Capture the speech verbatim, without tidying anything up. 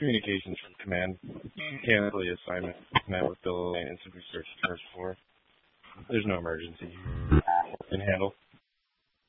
Communications from command. Cancel the assignment. Command with Bill and simply search first floor. There's no emergency. Can handle.